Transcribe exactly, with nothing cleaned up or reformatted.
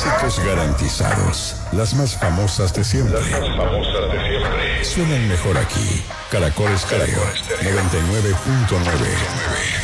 Clásicos garantizados. Las más famosas de siempre. Las más famosas de siempre. Suenan mejor aquí. Caracol Estéreo noventa y nueve punto nueve.